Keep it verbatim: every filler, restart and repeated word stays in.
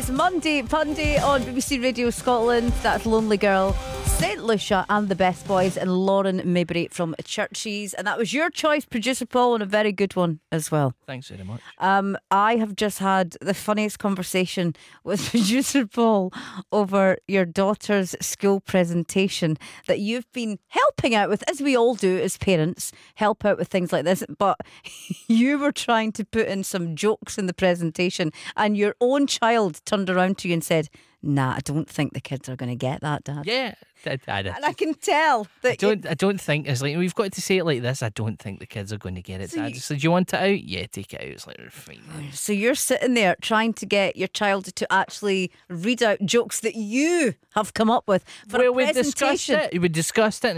It's Monday Punday on B B C Radio Scotland. That's Lonely Girl, Saint Lucia and the Best Boys, and Lauren Maybury from Churches. And that was your choice, producer Paul, and a very good one as well. Thanks very much. Um, I have just had the funniest conversation with producer Paul over your daughter's school presentation that you've been helping out with, as we all do as parents, help out with things like this. But you were trying to put in some jokes in the presentation, and your own child turned around to you and said, "Nah, I don't think the kids are going to get that, Dad." Yeah, I, I, And I can tell that I don't. I don't think it's like we've got to say it like this. I don't think the kids are going to get it. So Dad you- just said, "Do you want it out? Yeah, take it out." It's like fine. So you're sitting there trying to get your child to actually read out jokes that you have come up with for Well, a we discussed presentation. it. We discussed it.